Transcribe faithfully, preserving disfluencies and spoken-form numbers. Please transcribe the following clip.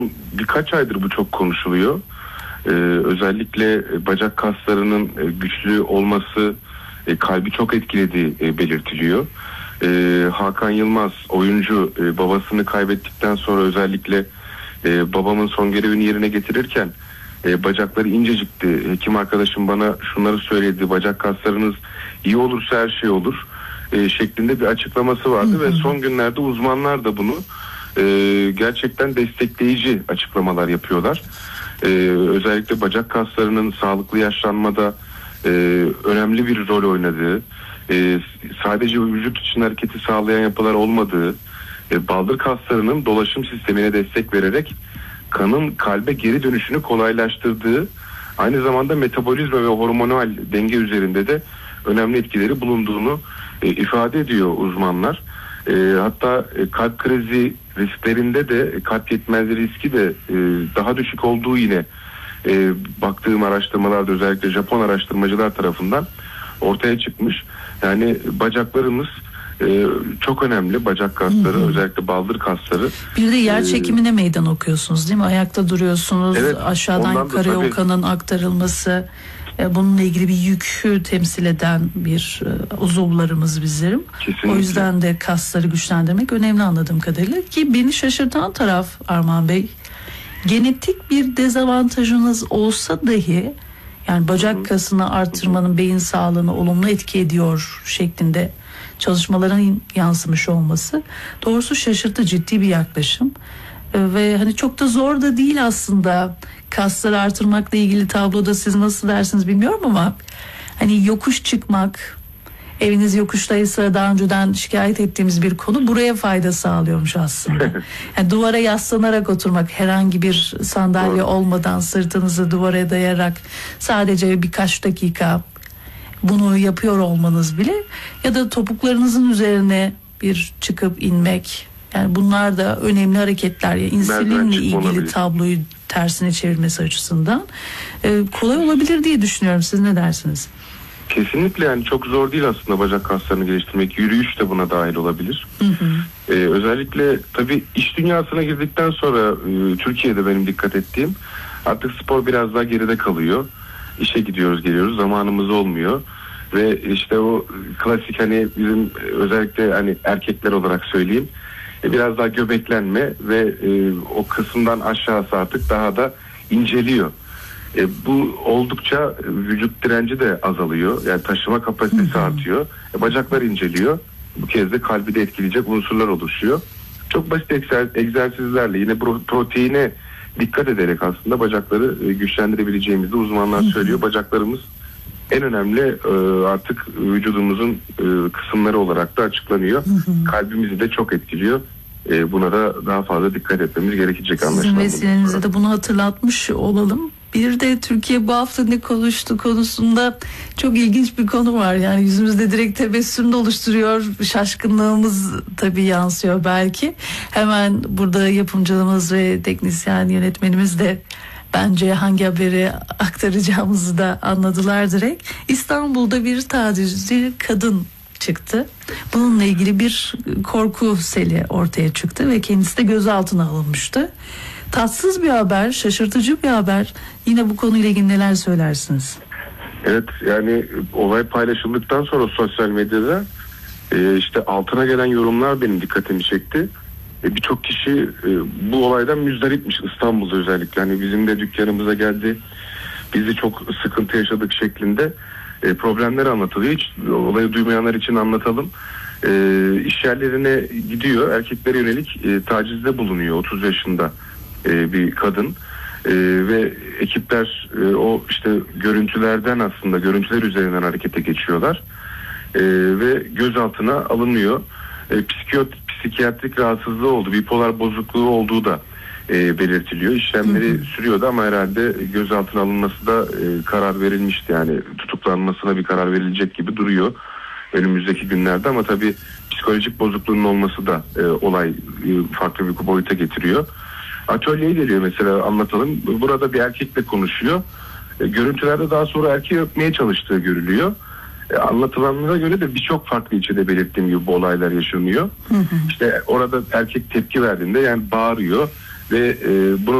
birkaç aydır bu çok konuşuluyor. Ee, özellikle bacak kaslarının güçlü olması e, kalbi çok etkilediği e, belirtiliyor. Ee, Hakan Yılmaz oyuncu e, babasını kaybettikten sonra özellikle e, babamın son görevini yerine getirirken e, bacakları incecikti. Hekim arkadaşım bana şunları söyledi: bacak kaslarınız iyi olursa her şey olur e, şeklinde bir açıklaması vardı. Hı hı. Ve son günlerde uzmanlar da bunu e, gerçekten destekleyici açıklamalar yapıyorlar. E, özellikle bacak kaslarının sağlıklı yaşlanmada e, önemli bir rol oynadığı, e, sadece vücut için hareketi sağlayan yapılar olmadığı, e, baldır kaslarının dolaşım sistemine destek vererek kanın kalbe geri dönüşünü kolaylaştırdığı, aynı zamanda metabolizma ve hormonal denge üzerinde de önemli etkileri bulunduğunu e, ifade ediyor uzmanlar. E, hatta e, kalp krizi risklerinde de e, kalp yetmezliği riski de e, daha düşük olduğu yine e, baktığım araştırmalarda, özellikle Japon araştırmacılar tarafından ortaya çıkmış. Yani bacaklarımız e, çok önemli, bacak kasları, hı hı. özellikle baldır kasları. Bir de yer çekimine ee, meydan okuyorsunuz değil mi? Ayakta duruyorsunuz, evet, aşağıdan yukarıya o kanın aktarılması. Bununla ilgili bir yük temsil eden bir uzuvlarımız bizim. Kesinlikle. O yüzden de kasları güçlendirmek önemli anladığım kadarıyla. Ki beni şaşırtan taraf Armağan Bey, genetik bir dezavantajınız olsa dahi, yani bacak Hı-hı. kasını artırmanın beyin sağlığına olumlu etki ediyor şeklinde çalışmaların yansımış olması doğrusu şaşırtıcı, ciddi bir yaklaşım. Ve hani çok da zor da değil aslında. Kasları artırmakla ilgili tabloda siz nasıl dersiniz bilmiyorum ama hani yokuş çıkmak, eviniz yokuştaysa daha önceden şikayet ettiğimiz bir konu, buraya fayda sağlıyormuş aslında. Yani duvara yaslanarak oturmak, herhangi bir sandalye olmadan sırtınızı duvara dayayarak sadece birkaç dakika bunu yapıyor olmanız bile, ya da topuklarınızın üzerine bir çıkıp inmek, yani bunlar da önemli hareketler ya, insülinle ilgili olabilir. Tabloyu tersine çevirmesi açısından ee, kolay olabilir diye düşünüyorum. Siz ne dersiniz? Kesinlikle, yani çok zor değil aslında bacak kaslarını geliştirmek. Yürüyüş de buna dahil olabilir. Hı hı. Ee, özellikle tabii iş dünyasına girdikten sonra e, Türkiye'de benim dikkat ettiğim, artık spor biraz daha geride kalıyor. İşe gidiyoruz geliyoruz, zamanımız olmuyor. Ve işte o klasik, hani bizim özellikle hani erkekler olarak söyleyeyim, biraz daha göbeklenme ve e, o kısımdan aşağısı artık daha da inceliyor. E, bu oldukça vücut direnci de azalıyor. Yani taşıma kapasitesi Hı-hı. artıyor. E, bacaklar inceliyor. Bu kez de kalbi de etkileyecek unsurlar oluşuyor. Çok basit egzersizlerle, yine proteine dikkat ederek aslında bacakları e, güçlendirebileceğimizi uzmanlar Hı-hı. söylüyor. Bacaklarımız en önemli e, artık vücudumuzun e, kısımları olarak da açıklanıyor. Hı hı. Kalbimizi de çok etkiliyor. E, buna da daha fazla dikkat etmemiz gerekecek anlaşılan. Sizin vesilenizle de bunu hatırlatmış olalım. Bir de Türkiye bu hafta ne konuştu konusunda çok ilginç bir konu var. Yani yüzümüzde direkt tebessüm de oluşturuyor. Şaşkınlığımız tabii yansıyor belki. Hemen burada yapımcımız ve teknisyen yönetmenimiz de bence hangi haberi aktaracağımızı da anladılar direkt. İstanbul'da bir tacizci kadın çıktı. Bununla ilgili bir korku seli ortaya çıktı ve kendisi de gözaltına alınmıştı. Tatsız bir haber, şaşırtıcı bir haber. Yine bu konuyla ilgili neler söylersiniz? Evet, yani olay paylaşıldıktan sonra sosyal medyada e, işte altına gelen yorumlar benim dikkatimi çekti. E, Birçok kişi e, bu olaydan müzdaripmiş, İstanbul'da özellikle. Hani bizim de dükkanımıza geldi, biz de çok sıkıntı yaşadık şeklinde e, problemler anlatılıyor. Hiç olayı duymayanlar için anlatalım. E, iş yerlerine gidiyor, erkeklere yönelik e, tacizde bulunuyor otuz yaşında e, bir kadın. E, ve ekipler e, o işte görüntülerden, aslında görüntüler üzerinden harekete geçiyorlar. E, ve gözaltına alınıyor. E, psikiyot, psikiyatrik rahatsızlığı oldu, bipolar bozukluğu olduğu da e, belirtiliyor. İşlemleri hı hı. sürüyordu ama herhalde gözaltına alınması da e, karar verilmişti. Yani tutuklanmasına bir karar verilecek gibi duruyor önümüzdeki günlerde, ama tabii psikolojik bozukluğunun olması da e, olay e, farklı bir boyuta getiriyor. Atölyeye geliyor mesela, anlatalım. Burada bir erkekle konuşuyor. E, görüntülerde daha sonra erkeği öpmeye çalıştığı görülüyor. E, anlatılanlara göre de birçok farklı ilçede belirttiğim gibi bu olaylar yaşanıyor. Hı hı. İşte orada erkek tepki verdiğinde yani bağırıyor ve e, bunun